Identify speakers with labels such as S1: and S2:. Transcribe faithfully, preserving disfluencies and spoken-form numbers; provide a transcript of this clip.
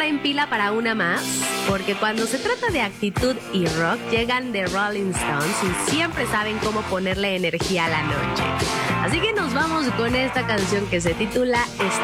S1: traen pila para una más, porque cuando se trata de actitud y rock, llegan The Rolling Stones y siempre saben cómo ponerle energía a la noche. Así que nos vamos con esta canción que se titula